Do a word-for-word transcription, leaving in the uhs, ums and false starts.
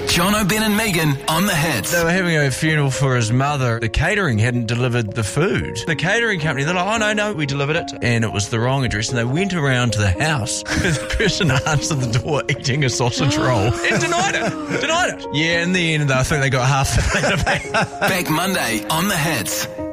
John O'Ben and Megan on the hits. They were having a funeral for his mother. The catering hadn't delivered the food. The catering company, they're like, oh, no, no, we delivered it. And it was the wrong address. And they went around to the house where the person answered the door eating a sausage roll and denied it. Denied it. Yeah, in the end, I think they got half the plate of it. Back Monday on the hits.